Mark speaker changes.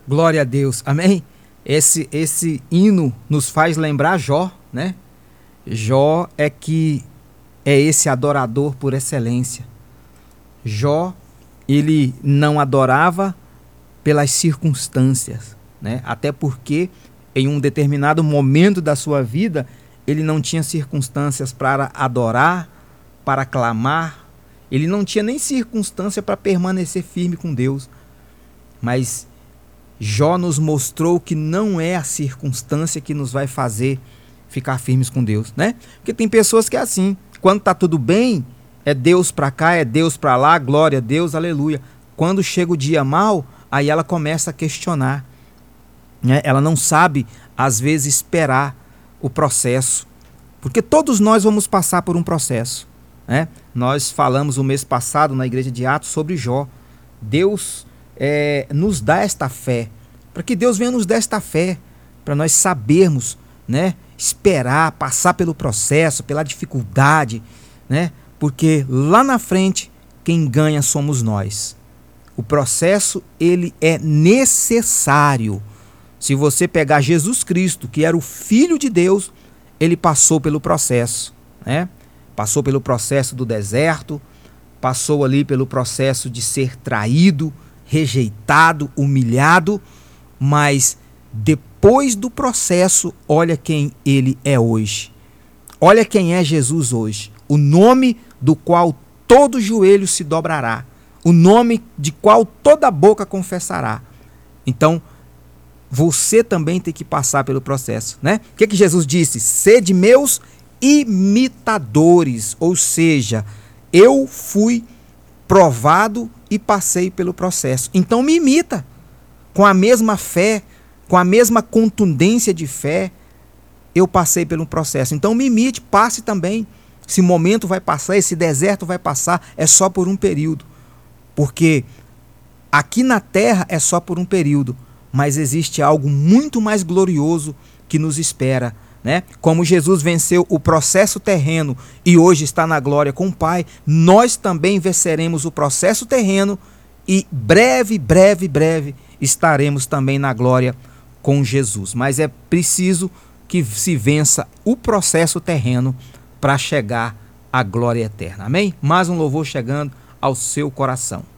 Speaker 1: Glória a Deus, amém? Esse hino nos faz lembrar Jó, né? Jó é esse adorador por excelência. Jó, ele não adorava pelas circunstâncias, né? Até porque em um determinado momento da sua vida, ele não tinha circunstâncias para adorar, para clamar, ele não tinha nem circunstância para permanecer firme com Deus. Mas Jó nos mostrou que não é a circunstância que nos vai fazer ficar firmes com Deus, né? Porque tem pessoas que é assim, quando tá tudo bem, é Deus para cá, é Deus para lá, glória a Deus, aleluia. Quando chega o dia mal, aí ela começa a questionar, né? Ela não sabe, às vezes, esperar o processo, porque todos nós vamos passar por um processo, né? Nós falamos o mês passado na igreja de Atos sobre Jó. Deus nos dá esta fé, para que Deus venha nos dar esta fé, para nós sabermos, né, esperar, passar pelo processo, pela dificuldade, né, porque lá na frente quem ganha somos nós. O processo, ele é necessário. Se você pegar Jesus Cristo, que era o Filho de Deus, ele passou pelo processo, né? Passou pelo processo do deserto, passou ali pelo processo de ser traído, rejeitado, humilhado, mas depois do processo, olha quem ele é hoje. Olha quem é Jesus hoje. O nome do qual todo joelho se dobrará. O nome de qual toda boca confessará. Então, você também tem que passar pelo processo, né? O que Jesus disse? Sede meus imitadores. Ou seja, eu fui provado e passei pelo processo. Então me imita com a mesma fé, com a mesma contundência de fé. Eu passei pelo processo. Então me imite, passe também. Esse momento vai passar, esse deserto vai passar, é só por um período. Porque aqui na terra é só por um período, mas existe algo muito mais glorioso que nos espera, né? Como Jesus venceu o processo terreno e hoje está na glória com o Pai, nós também venceremos o processo terreno e breve estaremos também na glória com Jesus. Mas é preciso que se vença o processo terreno para chegar à glória eterna. Amém? Mais um louvor chegando ao seu coração.